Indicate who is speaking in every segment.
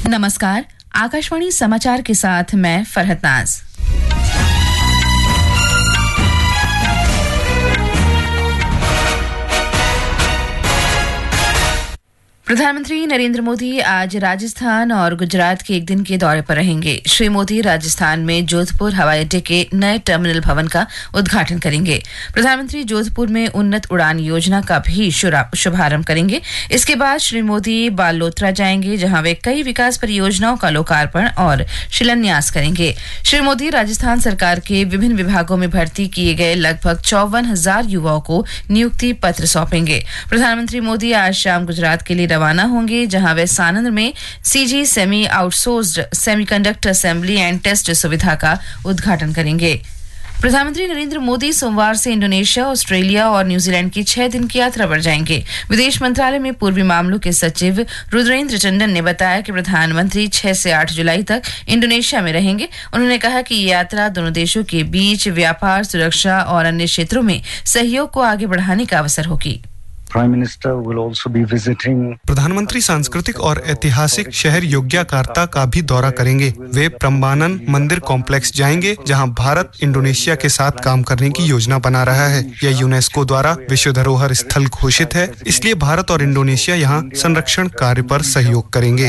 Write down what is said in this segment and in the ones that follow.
Speaker 1: नमस्कार, आकाशवाणी समाचार के साथ मैं फरहत नाज। प्रधानमंत्री नरेंद्र मोदी आज राजस्थान और गुजरात के एक दिन के दौरे पर रहेंगे। श्री मोदी राजस्थान में जोधपुर हवाई अड्डे के नए टर्मिनल भवन का उद्घाटन करेंगे। प्रधानमंत्री जोधपुर में उन्नत उड़ान योजना का भी शुभारंभ करेंगे। इसके बाद श्री मोदी बालोतरा जाएंगे, जहां वे कई विकास परियोजनाओं का लोकार्पण और शिलान्यास करेंगे। श्री मोदी राजस्थान सरकार के विभिन्न विभागों में भर्ती किए गए लगभग 54,000 युवाओं को नियुक्ति पत्र सौंपेंगे। प्रधानमंत्री मोदी आज शाम गुजरात के लिए रवाना होंगे, जहां वे सानंद में CG semi outsourced semiconductor assembly and test सुविधा का उद्घाटन करेंगे। प्रधानमंत्री नरेंद्र मोदी सोमवार से इंडोनेशिया, ऑस्ट्रेलिया और न्यूजीलैंड की 6 दिन की यात्रा पर जाएंगे। विदेश मंत्रालय में पूर्वी मामलों के सचिव रुद्रेंद्र टंडन ने बताया कि प्रधानमंत्री 6 से 8 जुलाई तक इंडोनेशिया में रहेंगे। उन्होंने कहा कि ये यात्रा दोनों देशों के बीच व्यापार, सुरक्षा और अन्य क्षेत्रों में सहयोग को आगे बढ़ाने का अवसर होगी।
Speaker 2: प्रधानमंत्री सांस्कृतिक और ऐतिहासिक शहर योग्याकार्ता का भी दौरा करेंगे। वे प्रम्बानन मंदिर कॉम्प्लेक्स जाएंगे, जहां भारत इंडोनेशिया के साथ काम करने की योजना बना रहा है। यह यूनेस्को द्वारा विश्व धरोहर स्थल घोषित है, इसलिए भारत और इंडोनेशिया यहां संरक्षण कार्य पर सहयोग करेंगे।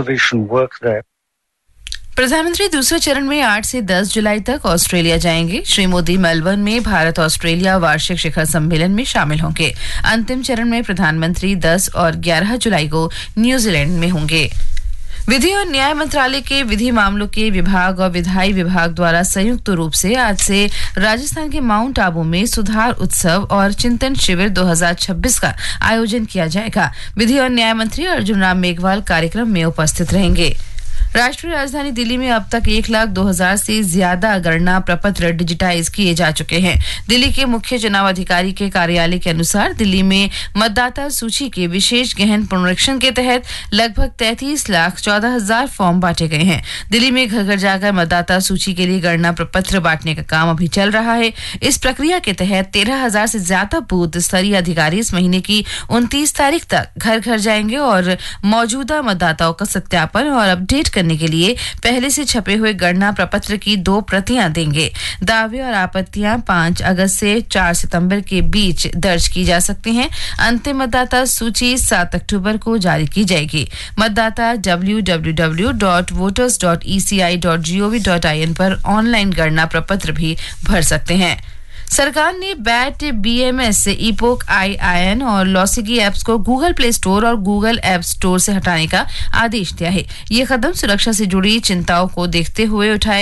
Speaker 1: प्रधानमंत्री दूसरे चरण में 8 से 10 जुलाई तक ऑस्ट्रेलिया जाएंगे। श्री मोदी मेलबर्न में भारत ऑस्ट्रेलिया वार्षिक शिखर सम्मेलन में शामिल होंगे। अंतिम चरण में प्रधानमंत्री 10 और 11 जुलाई को न्यूजीलैंड में होंगे। विधि और न्याय मंत्रालय के विधि मामलों के विभाग और विधायी विभाग द्वारा संयुक्त रूप से आज से राजस्थान के माउंट आबू में सुधार उत्सव और चिंतन शिविर 2026 का आयोजन किया जाएगा। विधि और न्याय मंत्री अर्जुन राम मेघवाल कार्यक्रम में उपस्थित रहेंगे। राष्ट्रीय राजधानी दिल्ली में अब तक 1,02,000 से ज्यादा गणना प्रपत्र डिजिटाइज किए जा चुके हैं। दिल्ली के मुख्य चुनाव अधिकारी के कार्यालय के अनुसार दिल्ली में मतदाता सूची के विशेष गहन पुनरीक्षण के तहत लगभग 33,14,000 फॉर्म बांटे गए हैं। दिल्ली में घर घर जाकर मतदाता सूची के लिए गणना प्रपत्र बांटने का काम अभी चल रहा है। इस प्रक्रिया के तहत 13,000 से ज्यादा बूथ स्तरीय अधिकारी इस महीने की 29 तारीख तक घर घर जाएंगे और मौजूदा मतदाताओं का सत्यापन और अपडेट करने के लिए पहले से छपे हुए गणना प्रपत्र की 2 प्रतियां देंगे। दावे और आपत्तियां 5 अगस्त से 4 सितंबर के बीच दर्ज की जा सकती हैं। अंतिम मतदाता सूची 7 अक्टूबर को जारी की जाएगी। मतदाता www.voters.eci.gov.in पर ऑनलाइन गणना प्रपत्र भी भर सकते हैं। सरकार ने बैट BMS, ईपोक IIN और लॉसिगी ऐप्स को गूगल प्ले स्टोर और गूगल ऐप स्टोर से हटाने का आदेश दिया है। ये कदम सुरक्षा से जुड़ी चिंताओं को देखते हुए उठाया